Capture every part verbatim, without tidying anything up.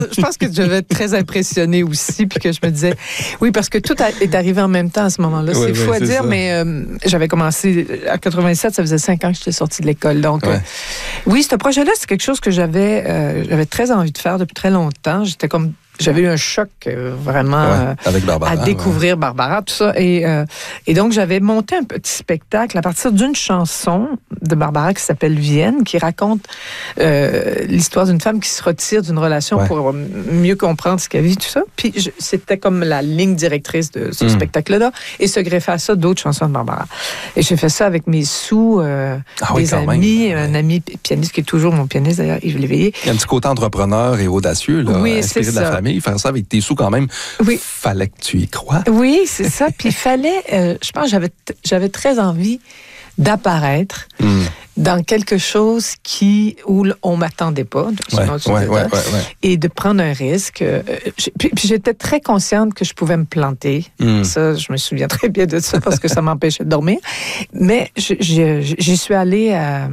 je pense que je devais être très impressionnée aussi, puis que je me disais, oui, parce que tout a, est arrivé en même temps à ce moment-là. Ouais, c'est fou ouais, à c'est dire, ça. mais euh, j'avais commencé à quatre-vingt-sept, ça faisait cinq ans que j'étais sortie de l'école. Donc, Ouais. euh, oui, ce projet-là, c'est quelque chose que j'avais, euh, j'avais très envie de faire depuis très longtemps. J'étais comme J'avais eu un choc euh, vraiment Ouais, euh, avec Barbara, à découvrir ouais. Barbara, tout ça. Et, euh, et donc, j'avais monté un petit spectacle à partir d'une chanson de Barbara qui s'appelle Vienne, qui raconte euh, l'histoire d'une femme qui se retire d'une relation ouais. pour mieux comprendre ce qu'elle vit, tout ça. Puis, je, c'était comme la ligne directrice de ce mmh. spectacle-là. Et se greffait à ça d'autres chansons de Barbara. Et j'ai fait ça avec mes sous, euh, ah des oui, amis, même. un ouais. ami pianiste qui est toujours mon pianiste, d'ailleurs, Yves Léveillé. Il y a un petit côté entrepreneur et audacieux, là, oui, inspiré c'est de la ça. famille. Faire ça avec tes sous, quand même, oui. fallait que tu y crois. Oui, c'est ça. Puis il fallait, euh, je pense, j'avais, j'avais très envie d'apparaître mm. dans quelque chose qui où on m'attendait pas, ouais, ouais, ouais, ouais, ouais. et de prendre un risque. Euh, puis, puis j'étais très consciente que je pouvais me planter. Mm. Ça, je me souviens très bien de ça parce que ça m'empêchait de dormir. Mais je, je, j'y suis allée à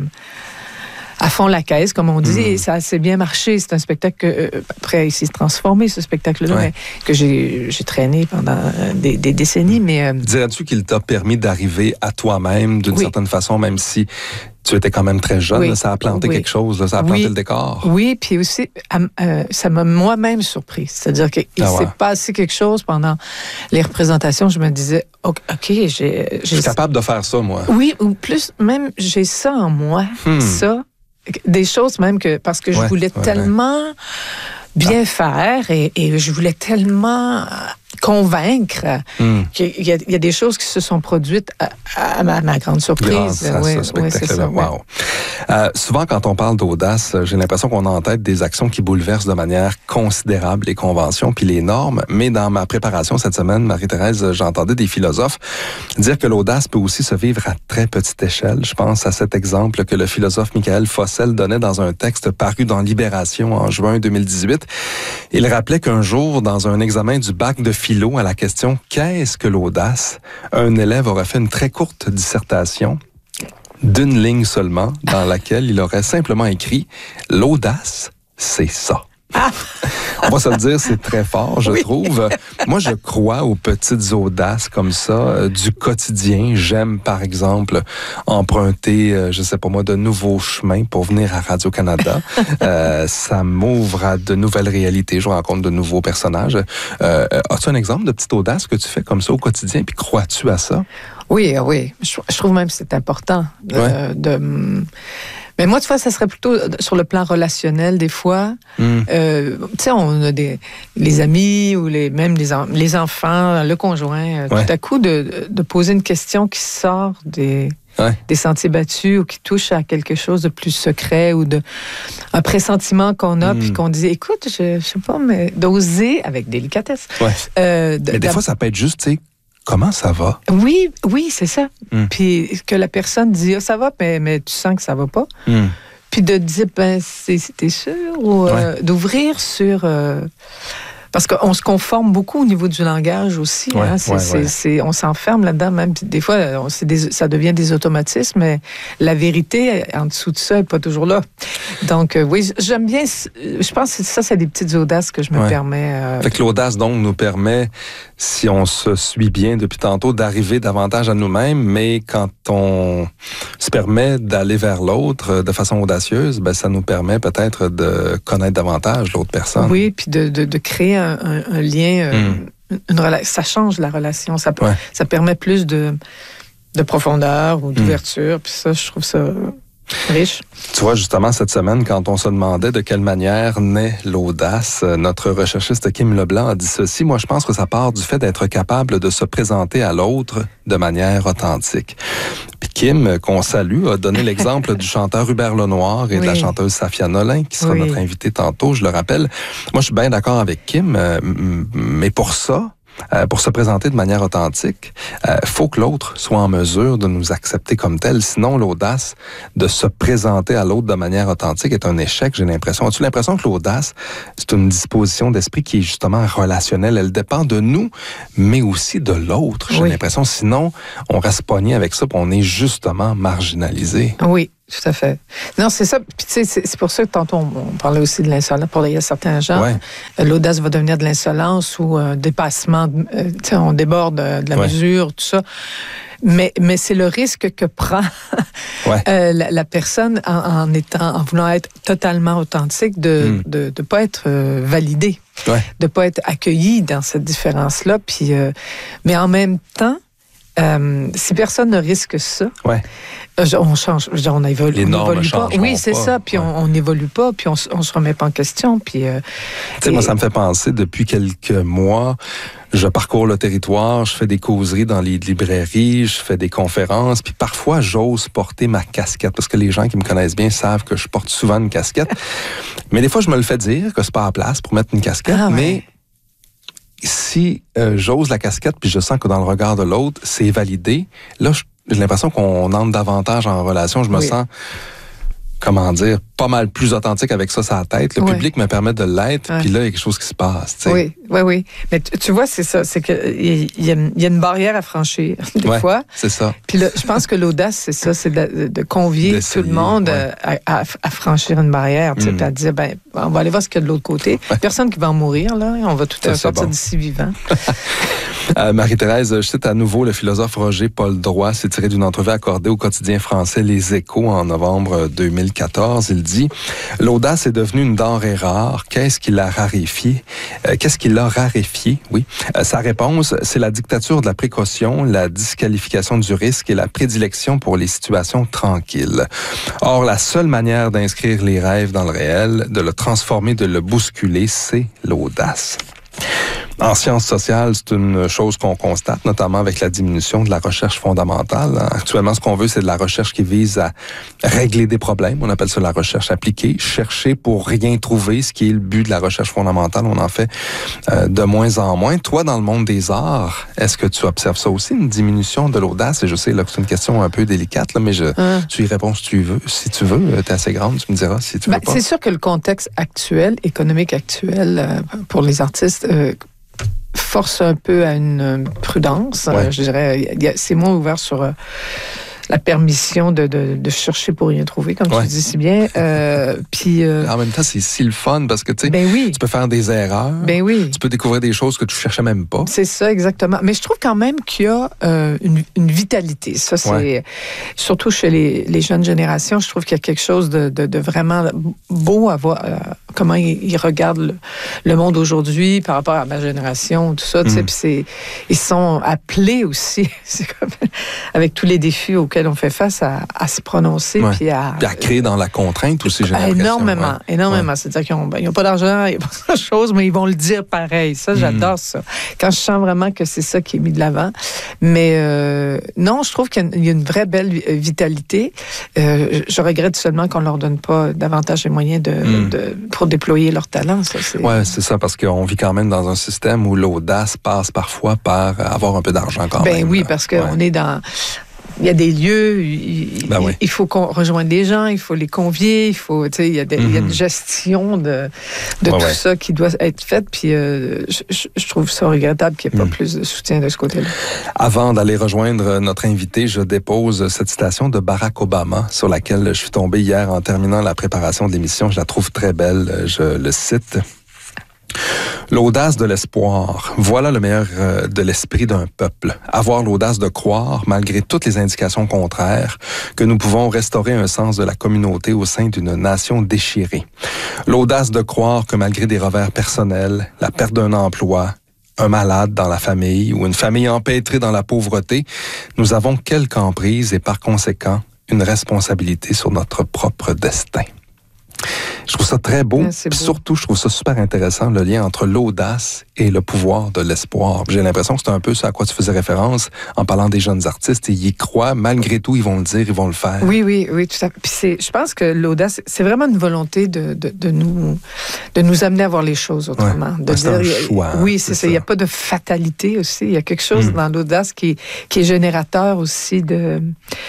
à fond la caisse, comme on dit, mmh. et ça a assez bien marché. C'est un spectacle que, euh, après, il s'est transformé, ce spectacle-là, ouais. mais que j'ai, j'ai traîné pendant des, des décennies. Mais euh... dirais-tu qu'il t'a permis d'arriver à toi-même d'une oui. certaine façon, même si tu étais quand même très jeune, oui. là, ça a planté oui. quelque chose, là, ça a planté oui. le décor. Oui, puis aussi, euh, ça m'a moi-même surpris. C'est-à-dire qu'il ah ouais. s'est passé quelque chose pendant les représentations. Je me disais, OK, j'ai... j'ai je suis capable de faire ça, moi. Oui, ou plus, même, j'ai ça en moi, hmm. ça. Des choses même que parce que je ouais, voulais ouais, tellement ouais. bien ah. faire et, et je voulais tellement convaincre mm. qu'il y a, il y a des choses qui se sont produites à, à, ma, à ma grande surprise. Grâce à ouais, ce spectacle-là. Ouais, wow. euh, souvent, quand on parle d'audace, j'ai l'impression qu'on a en tête des actions qui bouleversent de manière considérable les conventions puis les normes. Mais dans ma préparation cette semaine, Marie-Thérèse, j'entendais des philosophes dire que l'audace peut aussi se vivre à très petite échelle. Je pense à cet exemple que le philosophe Michael Fossel donnait dans un texte paru dans Libération en juin deux mille dix-huit. Il rappelait qu'un jour, dans un examen du bac de philo à la question « Qu'est-ce que l'audace ?», un élève aurait fait une très courte dissertation d'une ligne seulement dans laquelle il aurait simplement écrit « L'audace, c'est ça ». Ah. On va se le dire, c'est très fort, je oui. trouve. Moi, je crois aux petites audaces comme ça, euh, du quotidien. J'aime, par exemple, emprunter, euh, je sais pas moi, de nouveaux chemins pour venir à Radio-Canada. euh, ça m'ouvre à de nouvelles réalités. Je rencontre de nouveaux personnages. Euh, as-tu un exemple de petite audace que tu fais comme ça au quotidien? Puis crois-tu à ça? Oui, oui. Je, je trouve même que c'est important de... Ouais. de Mais moi, tu vois, ça serait plutôt sur le plan relationnel, des fois. Mm. Euh, tu sais, on a des les amis ou les même les, en, les enfants, le conjoint, ouais. tout à coup, de, de poser une question qui sort des, ouais. des sentiers battus ou qui touche à quelque chose de plus secret ou de un pressentiment qu'on a, mm. puis qu'on dit, écoute, je, je sais pas, mais d'oser, avec délicatesse. Ouais. Euh, de, mais des fois, ça peut être juste, tu sais, comment ça va? Oui, oui, c'est ça. Mm. Puis que la personne dit, ah, ça va, mais, mais tu sens que ça va pas. Mm. Puis de dire, ben, c'est, c'était sûr, ou ouais. euh, d'ouvrir sur... Euh, parce qu'on se conforme beaucoup au niveau du langage aussi. Ouais, hein, c'est, ouais, c'est, ouais. C'est, on s'enferme là-dedans, même. Des fois, on, c'est des, ça devient des automatismes, mais la vérité, en dessous de ça, n'est pas toujours là. Donc, euh, oui, j'aime bien... Je pense que ça, c'est des petites audaces que je me ouais. permets. Euh... Fait que l'audace, donc, nous permet, si on se suit bien depuis tantôt, d'arriver davantage à nous-mêmes, mais quand on se permet d'aller vers l'autre de façon audacieuse, ben, ça nous permet peut-être de connaître davantage l'autre personne. Oui, puis de, de, de créer un, un, un lien, euh, mm. une rela- ça change la relation, ça, ouais. ça permet plus de, de profondeur ou d'ouverture, mm. puis ça, je trouve ça riche. Tu vois, justement, cette semaine, quand on se demandait de quelle manière naît l'audace, notre recherchiste Kim Leblanc a dit ceci. Moi, je pense que ça part du fait d'être capable de se présenter à l'autre de manière authentique. Puis Kim, qu'on salue, a donné l'exemple du chanteur Hubert Lenoir et oui. de la chanteuse Safia Nolin, qui sera oui. notre invitée tantôt, je le rappelle. Moi, je suis bien d'accord avec Kim, euh, mais pour ça, Euh, pour se présenter de manière authentique, il euh, faut que l'autre soit en mesure de nous accepter comme tel. Sinon, l'audace de se présenter à l'autre de manière authentique est un échec, j'ai l'impression. As-tu l'impression que l'audace, c'est une disposition d'esprit qui est justement relationnelle? Elle dépend de nous, mais aussi de l'autre, j'ai oui. l'impression. Sinon, on reste pogné avec ça, puis on est justement marginalisé. Oui. tout à fait. Non, c'est ça. Puis, tu sais, c'est, c'est pour ça que tantôt, on, on parlait aussi de l'insolence. Pour il y a certains gens, ouais. euh, l'audace va devenir de l'insolence ou un dépassement. Euh, tu sais, on déborde de, de la ouais. mesure, tout ça. Mais, mais c'est le risque que prend ouais. euh, la, la personne en, en étant, en voulant être totalement authentique, de ne mm. de, de pas être euh, validée, ouais. de pas être accueillie dans cette différence-là. Puis, euh, mais en même temps, euh, si personne ne risque ça, ouais. on change, on évolue, les normes on évolue pas. Oui, c'est pas. ça. Puis ouais. on n'évolue pas, puis on, on se remet pas en question. Puis, euh, tu sais, et... moi, ça me fait penser depuis quelques mois. Je parcours le territoire, je fais des causeries dans les librairies, je fais des conférences, puis parfois, j'ose porter ma casquette, parce que les gens qui me connaissent bien savent que je porte souvent une casquette. Mais des fois, je me le fais dire que c'est pas à la place pour mettre une casquette, ah, ouais. mais si euh, j'ose la casquette, puis je sens que dans le regard de l'autre, c'est validé, là, j'ai l'impression qu'on entre davantage en relation. Je me oui. sens... comment dire, pas mal plus authentique avec ça sur la tête. Le oui. public me permet de l'être, ouais. puis là, il y a quelque chose qui se passe. T'sais. Oui, oui, oui. Mais tu, tu vois, c'est ça, c'est qu'il y, y, y a une barrière à franchir, des ouais, fois. c'est ça. Puis là, je pense que l'audace, c'est ça, c'est de, de convier D'essayer, tout le monde ouais. à, à, à franchir une barrière, tu sais, mm. puis à dire, ben, on va aller voir ce qu'il y a de l'autre côté. Ouais. Personne qui va en mourir, là, on va tout ça, sortir bon. d'ici vivant. euh, Marie-Thérèse, je cite à nouveau le philosophe Roger Paul Droit, c'est tiré d'une entrevue accordée au quotidien français Les Échos en novembre deux mille quatorze. Il dit « L'audace est devenue une denrée rare. Qu'est-ce qui l'a raréfiée? Euh, qu'est-ce qui l'a raréfiée? Oui. Euh, sa réponse, c'est la dictature de la précaution, la disqualification du risque et la prédilection pour les situations tranquilles. Or, la seule manière d'inscrire les rêves dans le réel, de le transformer, de le bousculer, c'est l'audace. » En sciences sociales, c'est une chose qu'on constate, notamment avec la diminution de la recherche fondamentale. Actuellement, ce qu'on veut, c'est de la recherche qui vise à régler des problèmes. On appelle ça la recherche appliquée. Chercher pour rien trouver, ce qui est le but de la recherche fondamentale. On en fait euh, de moins en moins. Toi, dans le monde des arts, est-ce que tu observes ça aussi, une diminution de l'audace? Et je sais là, que c'est une question un peu délicate, là, mais je, hum. tu y réponds si tu veux. Si tu veux, t'es assez grande, tu me diras si tu veux ben, pas. C'est sûr que le contexte actuel, économique actuel, euh, pour les artistes... Euh, force un peu à une prudence. Ouais. Euh, je dirais, y a, c'est moins ouvert sur euh, la permission de, de, de chercher pour rien trouver, comme ouais. tu dis si bien. Euh, puis, euh, en même temps, c'est si le fun parce que tu sais, ben oui. tu peux faire des erreurs. Ben oui. Tu peux découvrir des choses que tu cherchais même pas. C'est ça, exactement. Mais je trouve quand même qu'il y a euh, une, une vitalité. Ça, c'est ouais. surtout chez les, les jeunes générations. Je trouve qu'il y a quelque chose de, de, de vraiment beau à voir. Euh, comment ils, ils regardent le, le monde aujourd'hui par rapport à ma génération, tout ça. Mm. Puis c'est, ils sont appelés aussi, c'est comme, avec tous les défis auxquels on fait face, à, à se prononcer. Ouais. Puis à, puis à créer dans la contrainte aussi, j'ai l'impression. Énormément, ouais. énormément. Ouais. C'est-à-dire qu'ils n'ont ben, pas d'argent, il n'y a pas grand-chose, mais ils vont le dire pareil. Ça, j'adore mm. ça. Quand je sens vraiment que c'est ça qui est mis de l'avant. Mais euh, non, je trouve qu'il y a une vraie belle vitalité. Euh, je regrette seulement qu'on ne leur donne pas davantage les moyens de, mm. de, pour déployer leur talent. Ça, c'est... Ouais, c'est ça, parce qu'on vit quand même dans un système où l'audace passe parfois par avoir un peu d'argent quand ben même. Ben oui, parce qu'on ouais. est dans... Il y a des lieux, il, ben oui. il faut qu'on rejoigne des gens, il faut les convier, il faut, tu sais, il y a, des, mm-hmm. il y a une gestion de, de ouais, tout ouais. ça qui doit être faite. Puis euh, je, je trouve ça regrettable qu'il n'y ait pas mm. plus de soutien de ce côté-là. Avant d'aller rejoindre notre invité, je dépose cette citation de Barack Obama sur laquelle je suis tombé hier en terminant la préparation de l'émission. Je la trouve très belle. Je le cite. L'audace de l'espoir, voilà le meilleur de l'esprit d'un peuple. Avoir l'audace de croire, malgré toutes les indications contraires, que nous pouvons restaurer un sens de la communauté au sein d'une nation déchirée. L'audace de croire que malgré des revers personnels, la perte d'un emploi, un malade dans la famille ou une famille empêtrée dans la pauvreté, nous avons quelque emprise et par conséquent une responsabilité sur notre propre destin. Je trouve ça très beau. Ouais, beau. Surtout, je trouve ça super intéressant, le lien entre l'audace et le pouvoir de l'espoir. J'ai l'impression que c'est un peu ce à quoi tu faisais référence en parlant des jeunes artistes. Ils y croient, malgré tout, ils vont le dire, ils vont le faire. Oui, oui, oui, tout à fait. Puis c'est, je pense que l'audace, c'est vraiment une volonté de, de, de, nous, de nous amener à voir les choses autrement. Ouais. De c'est dire, un choix. Oui, c'est, c'est ça. Il n'y a pas de fatalité aussi. Il y a quelque chose mmh. dans l'audace qui, qui est générateur aussi de...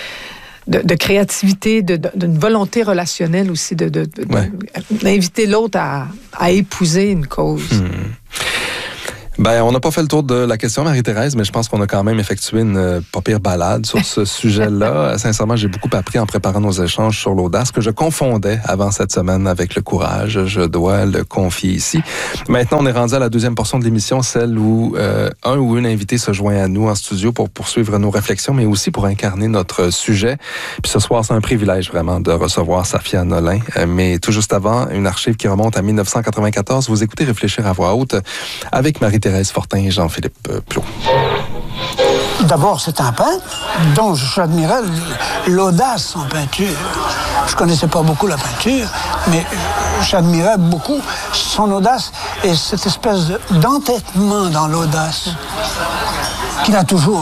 De, de créativité, de, de, d'une volonté relationnelle aussi, de, de, de, ouais. d'inviter l'autre à, à épouser une cause. Mmh. Ben, on n'a pas fait le tour de la question, Marie-Thérèse, mais je pense qu'on a quand même effectué une euh, pas pire balade sur ce sujet-là. Sincèrement, j'ai beaucoup appris en préparant nos échanges sur l'audace que je confondais avant cette semaine avec le courage. Je dois le confier ici. Maintenant, on est rendu à la deuxième portion de l'émission, celle où euh, un ou une invité se joint à nous en studio pour poursuivre nos réflexions, mais aussi pour incarner notre sujet. Puis ce soir, c'est un privilège vraiment de recevoir Safia Nolin. Euh, mais tout juste avant, une archive qui remonte à dix-neuf cent quatre-vingt-quatorze. Vous écoutez Réfléchir à voix haute avec Marie-Thérèse Fortin et Jean-Philippe Plot. D'abord, c'est un peintre dont j'admirais l'audace en peinture. Je connaissais pas beaucoup la peinture, mais j'admirais beaucoup son audace et cette espèce d'entêtement dans l'audace qu'il a toujours.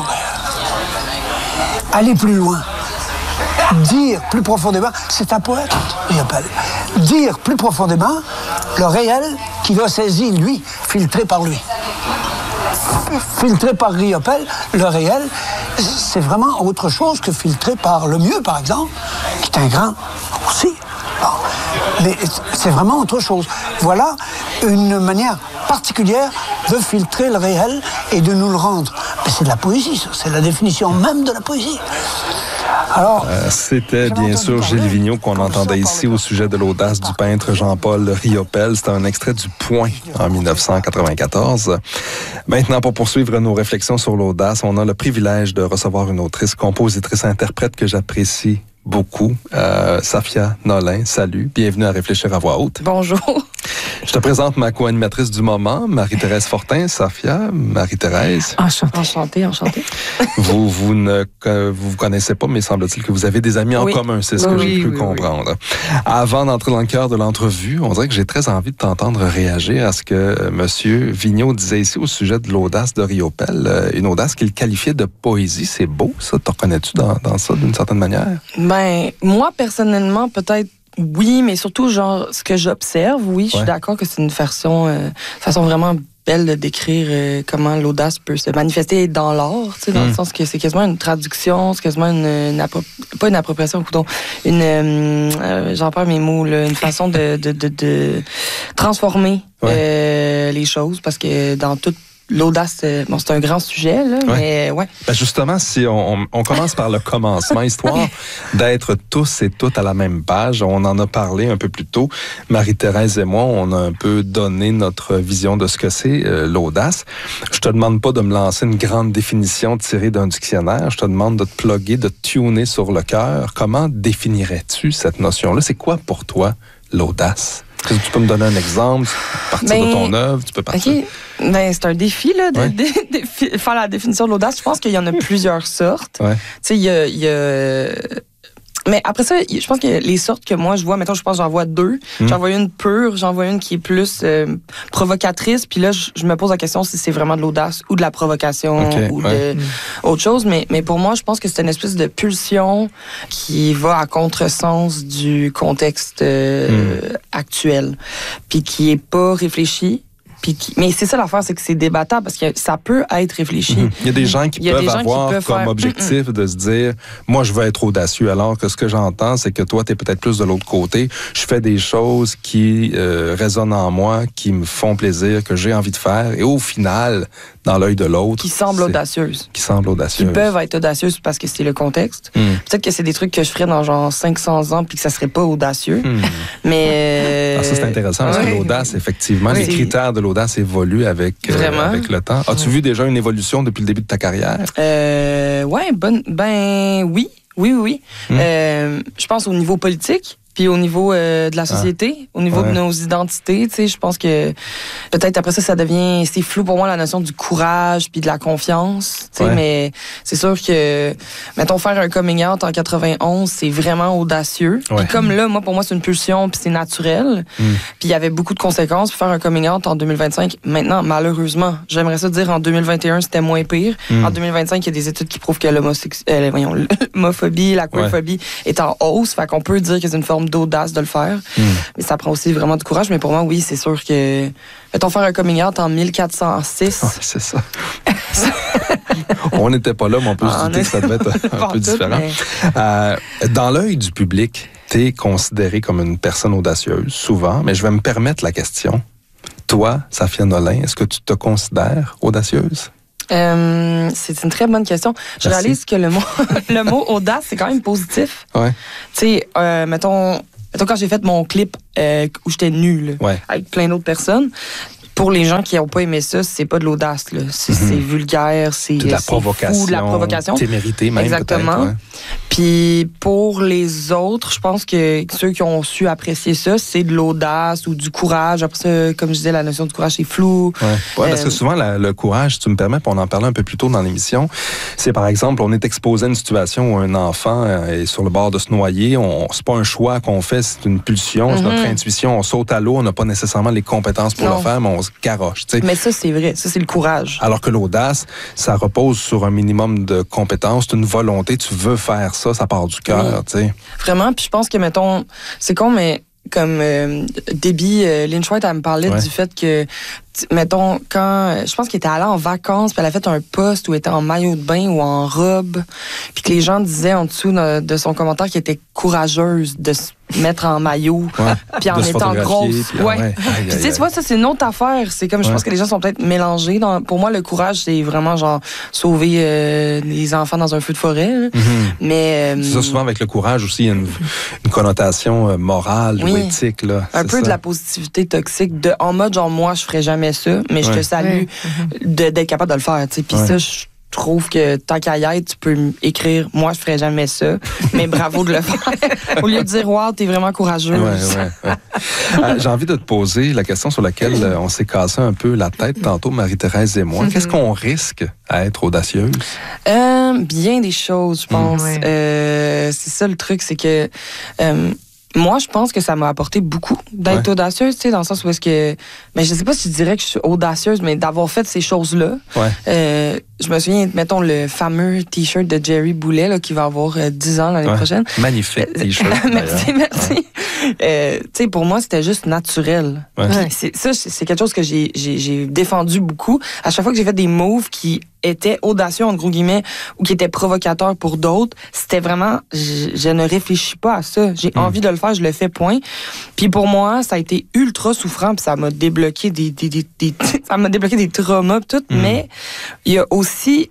Aller plus loin, dire plus profondément, c'est un poète, Riopelle. Dire plus profondément le réel qu'il a saisi, lui, filtré par lui. Filtré par Riopelle, le réel, c'est vraiment autre chose que filtré par Le Mieux, par exemple, qui est un grand aussi. Bon. Mais c'est vraiment autre chose. Voilà une manière particulière de filtrer le réel et de nous le rendre. Mais c'est de la poésie, ça. C'est la définition même de la poésie. Alors, euh, c'était bien sûr Gilles Vigneault qu'on entendait ici au sujet de l'audace du peintre Jean-Paul Riopelle. C'était un extrait du Point en dix-neuf cent quatre-vingt-quatorze. Maintenant, pour poursuivre nos réflexions sur l'audace, on a le privilège de recevoir une autrice, compositrice, interprète que j'apprécie beaucoup. Euh, Safia Nolin, salut. Bienvenue à Réfléchir à voix haute. Bonjour. Je te présente ma co-animatrice du moment, Marie-Thérèse Fortin. Safia, Marie-Thérèse. Enchantée. Enchantée, enchantée. vous, vous ne vous, vous connaissez pas, mais semble-t-il que vous avez des amis oui. en commun. C'est ce oui, que j'ai oui, pu oui, comprendre. Oui. Avant d'entrer dans le cœur de l'entrevue, on dirait que j'ai très envie de t'entendre réagir à ce que M. Vigneault disait ici au sujet de l'audace de Riopelle. Une audace qu'il qualifiait de poésie. C'est beau, ça. Te reconnais-tu dans, dans ça, d'une certaine manière? Ben, moi, personnellement, peut-être oui, mais surtout, genre, ce que j'observe, oui, je suis ouais. d'accord que c'est une façon, euh, façon vraiment belle de décrire euh, comment l'audace peut se manifester dans l'art, tu sais, dans mmh. le sens que c'est quasiment une traduction, c'est quasiment une, une appro- pas une appropriation, plutôt, une, euh, euh, j'en perds mes mots, là, une façon de, de, de, de transformer ouais. euh, les choses, parce que dans toute l'audace, bon, c'est un grand sujet, là, ouais. mais ouais. Ben justement, si on, on commence par le commencement, histoire d'être tous et toutes à la même page, on en a parlé un peu plus tôt. Marie-Thérèse et moi, on a un peu donné notre vision de ce que c'est euh, l'audace. Je te demande pas de me lancer une grande définition tirée d'un dictionnaire. Je te demande de te plugger, de te tuner sur le cœur. Comment définirais-tu cette notion-là? C'est quoi pour toi l'audace? Tu peux me donner un exemple, partir ben, de ton œuvre, tu peux partir. OK. Ben, c'est un défi, là, de, ouais. de, de, de faire la définition de l'audace. Je pense qu'il y en a plusieurs sortes. Ouais. Tu sais, il y a, il y a... Mais après ça, je pense que les sortes que moi je vois, mettons, je pense que j'en vois deux. Mmh. J'en vois une pure, j'en vois une qui est plus euh, provocatrice. Puis là, je, je me pose la question si c'est vraiment de l'audace ou de la provocation okay, ou ouais. de mmh. autre chose. Mais, mais pour moi, je pense que c'est une espèce de pulsion qui va à contresens du contexte euh, mmh. actuel. Puis qui est pas réfléchi. Puis qui... Mais c'est ça l'affaire, c'est que c'est débattable parce que ça peut être réfléchi. Mm-hmm. Il y a des gens qui peuvent gens avoir qui peuvent comme faire... objectif mm-mm. de se dire « Moi, je veux être audacieux », alors que ce que j'entends, c'est que toi, tu es peut-être plus de l'autre côté. Je fais des choses qui euh, résonnent en moi, qui me font plaisir, que j'ai envie de faire. Et au final, dans l'œil de l'autre... Qui semblent audacieuses. Qui semblent audacieuses. Qui peuvent être audacieuses parce que c'est le contexte. Mm. Peut-être que c'est des trucs que je ferais dans genre cinq cents ans puis que ça serait pas audacieux. Mm. Mais... Ah, ça, c'est intéressant parce ouais. que l'audace, effectivement, oui. les critères de l'audace évolue avec, euh, avec le temps. As-tu ouais. vu déjà une évolution depuis le début de ta carrière? Euh, oui, ben, ben oui. Oui, oui. Hum. Euh, je pense au niveau politique. Puis au niveau euh, de la société, ah. au niveau ouais. de nos identités, tu sais, je pense que peut-être après ça, ça devient... C'est flou pour moi, la notion du courage puis de la confiance, tu sais, ouais. mais c'est sûr que, mettons, faire un coming out en quatre-vingt-onze, c'est vraiment audacieux. Ouais. Puis comme là, moi, pour moi, c'est une pulsion puis c'est naturel. Mm. Puis il y avait beaucoup de conséquences. Puis faire un coming out en deux mille vingt-cinq, maintenant, malheureusement, j'aimerais ça dire en deux mille vingt et un, c'était moins pire. Mm. En deux mille vingt-cinq, il y a des études qui prouvent que euh, voyons, l'homophobie, la queerphobie ouais. est en hausse. Fait qu'on peut dire que c'est une forme d'audace de le faire. Mm. Mais ça prend aussi vraiment du courage. Mais pour moi, oui, c'est sûr que... Mettons, faire un coming out en mille quatre cent six. Oh, c'est ça. On n'était pas là, mais on peut se douter que ça devait être un peu tout, différent. Mais... Euh, dans l'œil du public, tu es considéré comme une personne audacieuse, souvent, mais je vais me permettre la question. Toi, Safia Nolin, est-ce que tu te considères audacieuse? Euh, c'est une très bonne question. Je Merci. réalise que le mot, le mot audace, c'est quand même positif. Ouais. Tu sais, euh, mettons, mettons, quand j'ai fait mon clip euh, où j'étais nue, ouais. avec plein d'autres personnes, pour les gens qui n'ont pas aimé ça, c'est pas de l'audace. Là. C'est, mm-hmm. c'est vulgaire, c'est, de la c'est provocation, fou, de la provocation. Témérité même, exactement. Ouais. Puis pour les autres, je pense que ceux qui ont su apprécier ça, c'est de l'audace ou du courage. Après ça, comme je disais, la notion du courage, c'est flou. Ouais, ouais euh, parce que souvent, la, le courage, tu me permets, puis on en parlait un peu plus tôt dans l'émission, c'est par exemple, on est exposé à une situation où un enfant est sur le bord de se noyer. On, c'est pas un choix qu'on fait, c'est une pulsion, mm-hmm. c'est notre intuition. On saute à l'eau, on n'a pas nécessairement les compétences pour non. le faire, mais on se garoche. T'sais. Mais ça, c'est vrai. Ça, c'est le courage. Alors que l'audace, ça repose sur un minimum de compétences, c'est une volonté, tu veux faire ça, ça part du cœur. Oui. Tu sais. Vraiment, puis je pense que, mettons, c'est con, mais comme euh, Debbie euh, Lynch White, elle me parlait ouais. du fait que, mettons, quand, je pense qu'elle était allée en vacances, puis elle a fait un post où elle était en maillot de bain ou en robe, puis que les gens disaient en dessous de, de son commentaire qu'elle était courageuse de se mettre en maillot, ouais, puis en étant grosse. Puis, ouais. ouais. Aïe, puis tu sais, tu vois, ça, c'est une autre affaire. C'est comme, je ouais. pense que les gens sont peut-être mélangés. Dans, pour moi, le courage, c'est vraiment, genre, sauver euh, les enfants dans un feu de forêt. Mm-hmm. Mais... Euh, c'est ça, souvent, avec le courage aussi, il y a une, une connotation euh, morale oui. ou éthique, là. Un peu ça. De la positivité toxique, de, en mode, genre, moi, je ferais jamais ça, mais je ouais. te salue ouais. de, d'être capable de le faire, tu sais. Puis ouais. ça, je trouve que tant qu'à y être, tu peux écrire « Moi, je ferais jamais ça, mais bravo de le faire. » Au lieu de dire « Wow, t'es vraiment courageuse. Ouais, » ouais, ouais. euh, J'ai envie de te poser la question sur laquelle euh, on s'est cassé un peu la tête tantôt, Marie-Thérèse et moi. Mm-hmm. Qu'est-ce qu'on risque à être audacieuse? Euh, bien des choses, je pense. Mm. Euh, c'est ça le truc, c'est que... Euh, moi, je pense que ça m'a apporté beaucoup d'être ouais. audacieuse, tu sais, dans le sens où est-ce que... Mais je sais pas si je dirais que je suis audacieuse, mais d'avoir fait ces choses-là. Ouais. Euh, je me souviens, mettons, le fameux T-shirt de Jerry Boulet, là, qui va avoir euh, dix ans l'année ouais. prochaine. Magnifique T-shirt. merci, merci. Ouais. Euh, tu sais, pour moi, c'était juste naturel. Ouais. Ouais. C'est, ça, c'est quelque chose que j'ai, j'ai, j'ai défendu beaucoup. À chaque fois que j'ai fait des moves qui étaient audacieux, entre gros guillemets, ou qui étaient provocateurs pour d'autres, c'était vraiment... Je, je ne réfléchis pas à ça. J'ai mm. envie de le faire, je le fais, point. Puis pour moi, ça a été ultra souffrant, puis ça m'a débloqué des... des, des, des ça m'a débloqué des traumas, pis tout, mm. mais il y a aussi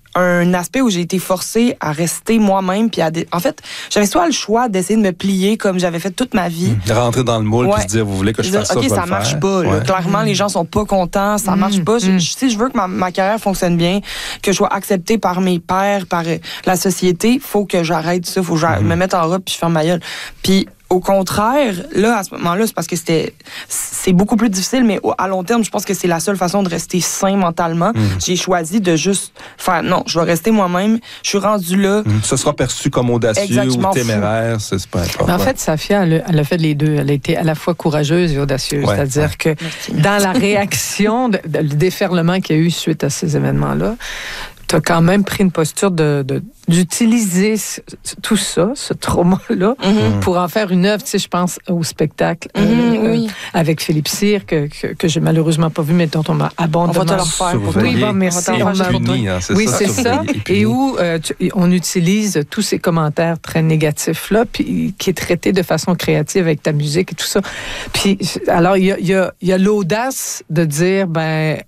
un aspect où j'ai été forcée à rester moi-même. Puis à dé... En fait, j'avais soit le choix d'essayer de me plier comme j'avais fait toute ma vie. Mmh. Rentrer dans le moule ouais. puis se dire, vous voulez que je dire, fasse ça, OK, je vais ça le marche faire. pas. Là. Ouais. Clairement, mmh. les gens sont pas contents, ça mmh. marche pas. Mmh. Je, si je veux que ma, ma carrière fonctionne bien, que je sois acceptée par mes pairs, par la société, faut que j'arrête ça, faut que je mmh. me mette en robe puis je ferme ma gueule. Puis au contraire, là, à ce moment-là, c'est parce que c'était, c'est beaucoup plus difficile, mais à long terme, je pense que c'est la seule façon de rester sain mentalement. Mmh. J'ai choisi de juste faire, non, je vais rester moi-même, je suis rendue là. Mmh. Ce sera perçu comme audacieux Exactement ou téméraire, c'est, c'est pas important. En fait, Safia, elle, elle a fait les deux. Elle a été à la fois courageuse et audacieuse. Ouais, C'est-à-dire ouais. que merci, merci. Dans la réaction, de, de, le déferlement qu'il y a eu suite à ces événements-là, tu as quand même pris une posture de, de, d'utiliser ce, tout ça, ce trauma-là, mm-hmm. pour en faire une œuvre. Tu sais, je pense au spectacle mm-hmm, euh, oui. avec Philippe Cyr, que, que, que j'ai malheureusement pas vu, mais dont on m'a abondamment... On va te le refaire. Pour oui, bon, merci. On va puni, hein, c'est oui, ça, c'est ça. Et, et où euh, tu, on utilise tous ces commentaires très négatifs-là, puis qui est traité de façon créative avec ta musique et tout ça. Puis, alors, il y a, y, a, y a l'audace de dire, ben...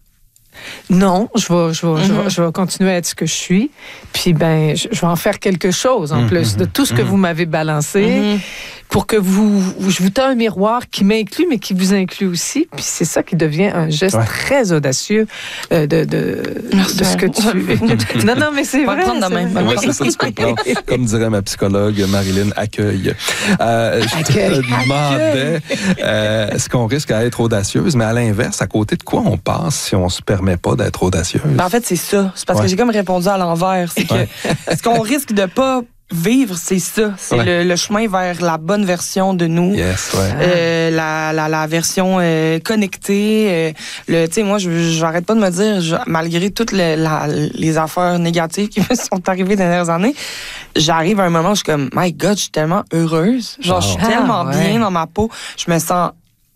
Non, je vais, je, vais, mm-hmm. je, vais, je vais continuer à être ce que je suis. Puis, ben, je, je vais en faire quelque chose en mm-hmm. plus de tout ce que mm-hmm. vous m'avez balancé mm-hmm. pour que vous, je vous donne un miroir qui m'inclut, mais qui vous inclut aussi. Puis, c'est ça qui devient un geste ouais. très audacieux euh, de, de, de ce que tu... non, non, mais c'est vrai. Prendre c'est vrai. Ouais, c'est ça, tu peux prendre. Comme dirait ma psychologue Marilyn, accueil. Euh, je accueil. te demandais, euh, est-ce qu'on risque à être audacieuse? Mais à l'inverse, à côté de quoi on passe si on se permet pas d'être audacieuse? Ben en fait, c'est ça. C'est parce ouais. que j'ai comme répondu à l'envers. C'est que ouais. ce qu'on risque de pas vivre, c'est ça. C'est ouais. le, le chemin vers la bonne version de nous. Yes, ouais. euh, la, la, la version euh, connectée. Euh, le, tu sais, moi, je j'arrête pas de me dire, je, malgré toutes les, la, les affaires négatives qui me sont arrivées les dernières années, j'arrive à un moment où je suis comme, my God, je suis tellement heureuse. Genre, wow. je suis tellement ah, ouais. bien dans ma peau. Je me sens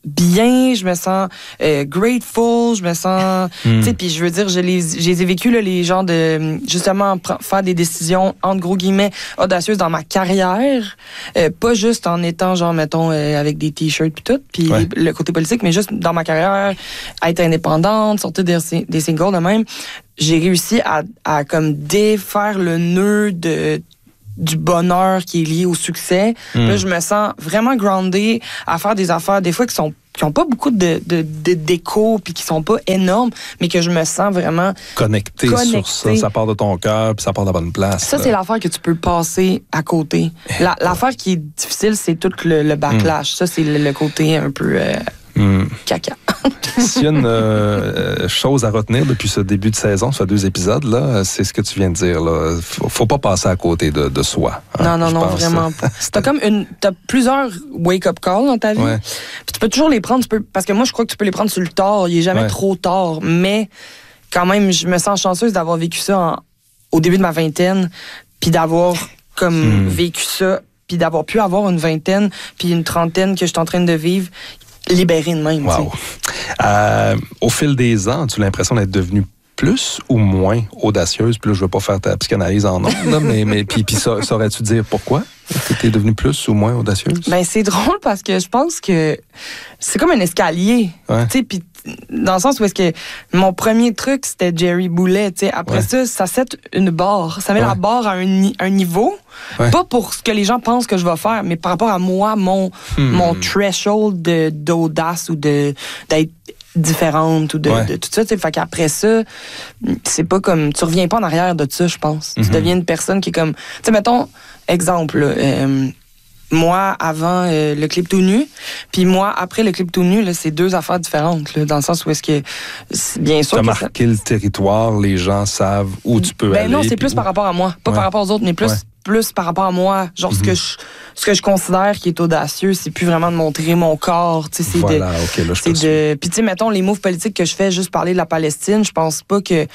bien, je me sens euh, grateful, je me sens, mm. tu sais, puis je veux dire, je les, je les ai vécu là, les genres de justement pr- faire des décisions entre gros guillemets audacieuses dans ma carrière, euh, pas juste en étant genre mettons euh, avec des t-shirts puis tout, puis ouais. le côté politique, mais juste dans ma carrière, être indépendante, sortir des, des singles de même, j'ai réussi à, à comme défaire le nœud de du bonheur qui est lié au succès. Mm. Là, je me sens vraiment groundée à faire des affaires, des fois, qui sont qui ont pas beaucoup de, de, de déco puis qui sont pas énormes, mais que je me sens vraiment connectée sur ça. Ça part de ton cœur puis ça part de la bonne place. Ça, là. C'est l'affaire que tu peux passer à côté. La, l'affaire qui est difficile, c'est tout le, le backlash. Mm. Ça, c'est le, le côté un peu euh, mm. caca. S'il y a une euh, chose à retenir depuis ce début de saison, ce deux épisodes, là, c'est ce que tu viens de dire. Là. Faut, faut pas passer à côté de, de soi. Hein, non, non, non, vraiment pas. T'as comme une, t'as plusieurs wake-up calls dans ta vie. Ouais. Puis tu peux toujours les prendre, tu peux, parce que moi, je crois que tu peux les prendre sur le tard. Il est jamais ouais. trop tard. Mais quand même, je me sens chanceuse d'avoir vécu ça en, au début de ma vingtaine, puis d'avoir comme hmm. vécu ça, puis d'avoir pu avoir une vingtaine, puis une trentaine que je suis en train de vivre. Libérée de même. Wow. Euh, au fil des ans, as-tu l'impression d'être devenue plus ou moins audacieuse? Puis là, je ne veux pas faire ta psychanalyse en ondes, là, mais, mais puis, puis ça, saurais-tu dire pourquoi? Est-ce que tu es devenue plus ou moins audacieuse? Ben, c'est drôle parce que je pense que c'est comme un escalier. Ouais. Tu sais, puis dans le sens où est-ce que mon premier truc, c'était Jerry Boulet. Tu sais, après ouais. ça, ça set une barre. Ça met ouais. la barre à un, un niveau. Ouais. Pas pour ce que les gens pensent que je vais faire, mais par rapport à moi, mon, hmm. mon threshold de, d'audace ou de, d'être différente ou de, ouais. de tout ça. Fait qu'après ça, c'est pas comme... Tu reviens pas en arrière de ça, je pense. Mm-hmm. Tu deviens une personne qui est comme... Tu sais, mettons, exemple, là, euh, moi, avant euh, le clip tout nu, puis moi, après le clip tout nu, là, c'est deux affaires différentes, là, dans le sens où est-ce que... C'est bien sûr... T'as marqué ça... le territoire, les gens savent où tu peux ben aller. Non, c'est plus où... par rapport à moi. Pas ouais. par rapport aux autres, mais plus... Ouais. plus par rapport à moi, genre mm-hmm. ce que je ce que je considère qui est audacieux, c'est plus vraiment de montrer mon corps, tu sais, c'est voilà, de okay, là, je c'est de puis tu sais mettons les moves politiques que je fais juste parler de la Palestine, je pense pas que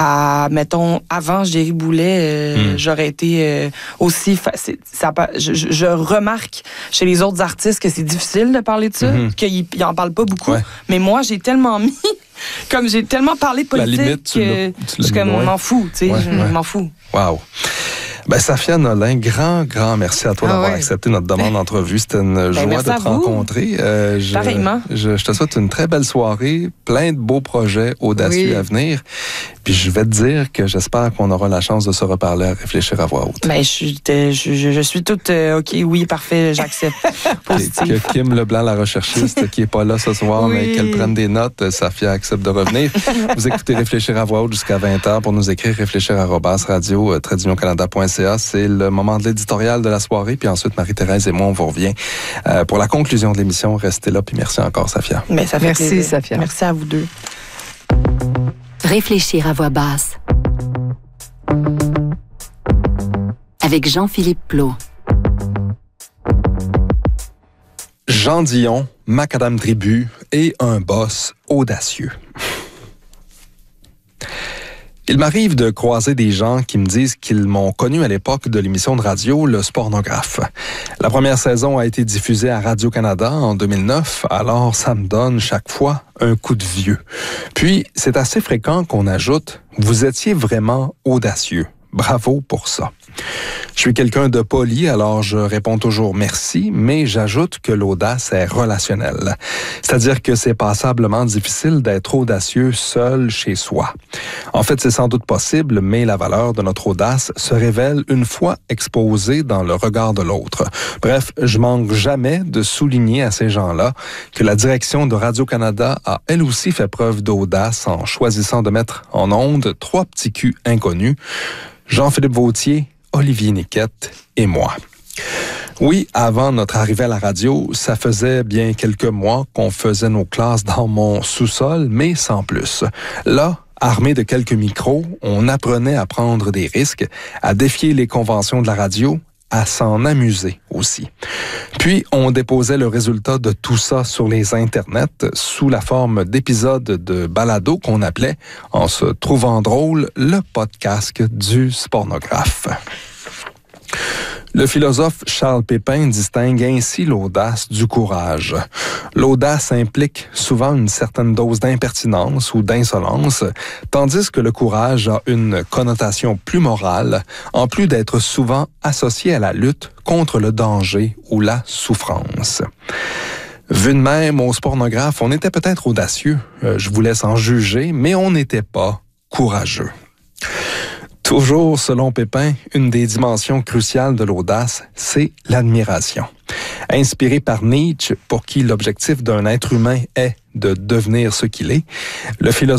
à mettons avant Jerry Boulet euh, mm. j'aurais été euh, aussi fa- ça je, je remarque chez les autres artistes que c'est difficile de parler de ça, mm-hmm. qu'ils ils en parlent pas beaucoup, ouais. mais moi j'ai tellement mis comme j'ai tellement parlé de politique limite, que je comme m'en fous, tu sais, ouais, je ouais. m'en fous. Wow. Ben, Safia Nolin, grand, grand merci à toi ah d'avoir ouais. accepté notre demande d'entrevue. C'était une ben, joie de te rencontrer. Euh, je, Pareillement. Je, je te souhaite une très belle soirée, plein de beaux projets audacieux oui. à venir. Puis je vais te dire que j'espère qu'on aura la chance de se reparler à réfléchir à voix haute. Ben, je, je, je, je suis toute euh, OK, oui, parfait, j'accepte. Que Kim Leblanc, la recherchiste, qui n'est pas là ce soir, oui. mais qu'elle prenne des notes, Safia accepte de revenir. Vous écoutez Réfléchir à voix haute jusqu'à vingt heures pour nous écrire réfléchir arobase radio trait d'union canada point c a. C'est le moment de l'éditorial de la soirée. Puis ensuite, Marie-Thérèse et moi, on vous revient euh, pour la conclusion de l'émission. Restez là, puis merci encore, Safia. Mais ça fait merci, plaisir. Safia. Merci à vous deux. Réfléchir à voix basse. Avec Jean-Philippe Plot. Jean Dion, Macadam Tribu et un boss audacieux. Il m'arrive de croiser des gens qui me disent qu'ils m'ont connu à l'époque de l'émission de radio Le Spornographe. La première saison a été diffusée à Radio-Canada en deux mille neuf, alors ça me donne chaque fois un coup de vieux. Puis, c'est assez fréquent qu'on ajoute « Vous étiez vraiment audacieux ». Bravo pour ça. Je suis quelqu'un de poli, alors je réponds toujours merci, mais j'ajoute que l'audace est relationnelle. C'est-à-dire que c'est passablement difficile d'être audacieux seul chez soi. En fait, c'est sans doute possible, mais la valeur de notre audace se révèle une fois exposée dans le regard de l'autre. Bref, je manque jamais de souligner à ces gens-là que la direction de Radio-Canada a elle aussi fait preuve d'audace en choisissant de mettre en onde trois petits culs inconnus, Jean-Philippe Vauthier, Olivier Niquette et moi. Oui, avant notre arrivée à la radio, ça faisait bien quelques mois qu'on faisait nos classes dans mon sous-sol, mais sans plus. Là, armé de quelques micros, on apprenait à prendre des risques, à défier les conventions de la radio, à s'en amuser aussi. Puis, on déposait le résultat de tout ça sur les internets sous la forme d'épisodes de balado qu'on appelait, en se trouvant drôle, le podcast du Spornographe. Le philosophe Charles Pépin distingue ainsi l'audace du courage. L'audace implique souvent une certaine dose d'impertinence ou d'insolence, tandis que le courage a une connotation plus morale, en plus d'être souvent associé à la lutte contre le danger ou la souffrance. Vu de même, au Sportnographe, on était peut-être audacieux, euh, je vous laisse en juger, mais on n'était pas courageux. Toujours selon Pépin, une des dimensions cruciales de l'audace, c'est l'admiration. Inspiré par Nietzsche, pour qui l'objectif d'un être humain est de devenir ce qu'il est, le philosophe